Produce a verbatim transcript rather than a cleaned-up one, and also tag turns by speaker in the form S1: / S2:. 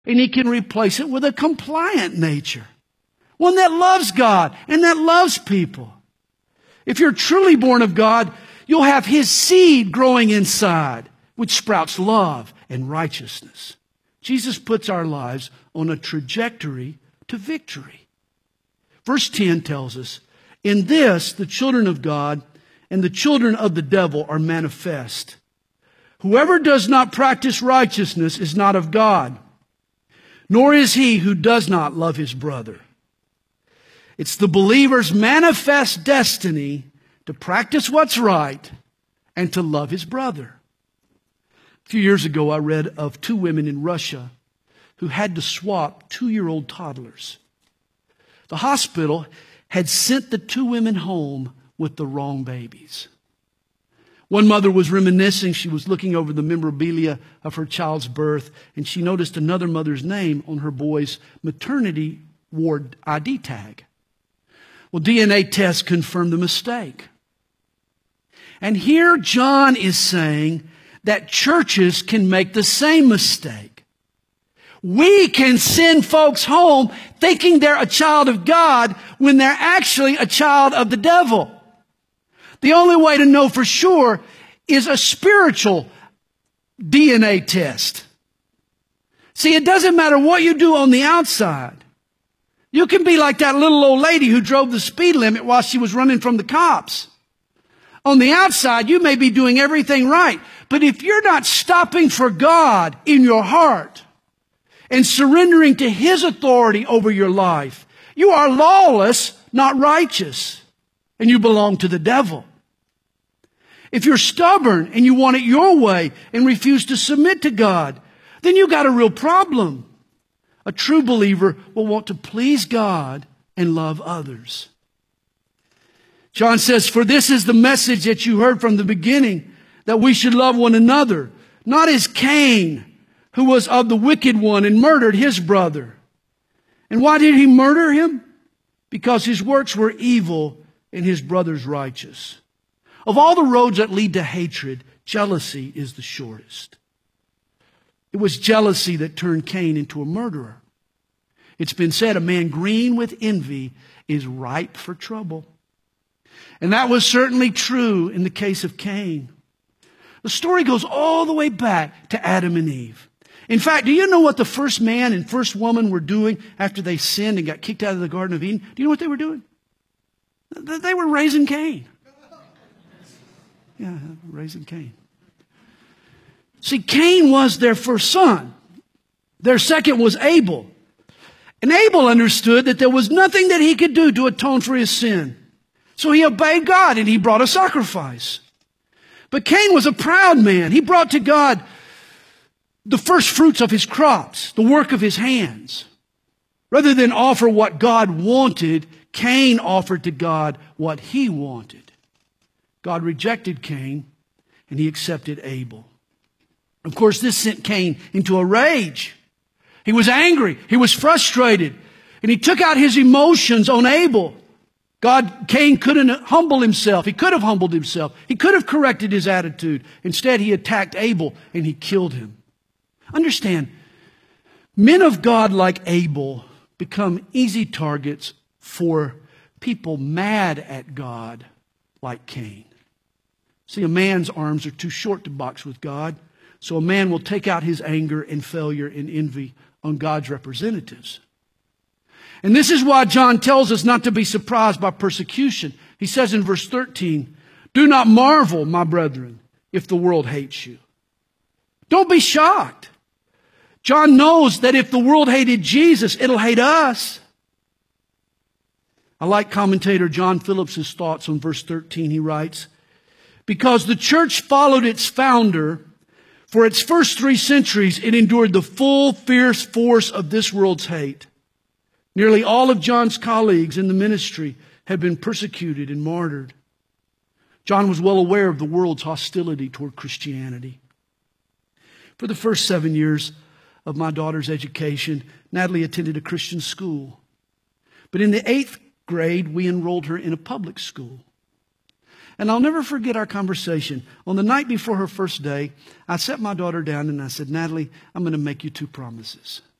S1: And He can replace it with a compliant nature. One that loves God and that loves people. If you're truly born of God, you'll have His seed growing inside, which sprouts love and righteousness. Jesus puts our lives on a trajectory to victory. Verse ten tells us, in this the children of God and the children of the devil are manifest. Whoever does not practice righteousness is not of God, nor is he who does not love his brother. It's the believer's manifest destiny to practice what's right and to love his brother. A few years ago, I read of two women in Russia who had to swap two-year-old toddlers. The hospital had sent the two women home with the wrong babies. One mother was reminiscing. She was looking over the memorabilia of her child's birth, and she noticed another mother's name on her boy's maternity ward I D tag. Well, D N A tests confirmed the mistake. And here John is saying that churches can make the same mistake. We can send folks home thinking they're a child of God when they're actually a child of the devil. The only way to know for sure is a spiritual D N A test. See, it doesn't matter what you do on the outside. You can be like that little old lady who drove the speed limit while she was running from the cops. On the outside, you may be doing everything right. But if you're not stopping for God in your heart and surrendering to His authority over your life, you are lawless, not righteous, and you belong to the devil. If you're stubborn and you want it your way and refuse to submit to God, then you got a real problem. A true believer will want to please God and love others. John says, for this is the message that you heard from the beginning, that we should love one another, not as Cain, who was of the wicked one and murdered his brother. And why did he murder him? Because his works were evil and his brother's righteous. Of all the roads that lead to hatred, jealousy is the shortest. It was jealousy that turned Cain into a murderer. It's been said, a man green with envy is ripe for trouble. And that was certainly true in the case of Cain. The story goes all the way back to Adam and Eve. In fact, do you know what the first man and first woman were doing after they sinned and got kicked out of the Garden of Eden? Do you know what they were doing? They were raising Cain. Yeah, raising Cain. See, Cain was their first son. Their second was Abel. And Abel understood that there was nothing that he could do to atone for his sin. So he obeyed God and he brought a sacrifice. But Cain was a proud man. He brought to God the first fruits of his crops, the work of his hands. Rather than offer what God wanted, Cain offered to God what he wanted. God rejected Cain and He accepted Abel. Of course, this sent Cain into a rage. He was angry. He was frustrated. And he took out his emotions on Abel. God, Cain couldn't humble himself. He could have humbled himself. He could have corrected his attitude. Instead, he attacked Abel and he killed him. Understand, men of God like Abel become easy targets for people mad at God like Cain. See, a man's arms are too short to box with God. So a man will take out his anger and failure and envy on God's representatives. And this is why John tells us not to be surprised by persecution. He says in verse thirteen, do not marvel, my brethren, if the world hates you. Don't be shocked. John knows that if the world hated Jesus, it'll hate us. I like commentator John Phillips' thoughts on verse thirteen. He writes, because the church followed its founder, for its first three centuries, it endured the full, fierce force of this world's hate. Nearly all of John's colleagues in the ministry had been persecuted and martyred. John was well aware of the world's hostility toward Christianity. For the first seven years of my daughter's education, Natalie attended a Christian school. But in the eighth grade, we enrolled her in a public school. And I'll never forget our conversation. On the night before her first day, I sat my daughter down and I said, Natalie, I'm going to make you two promises.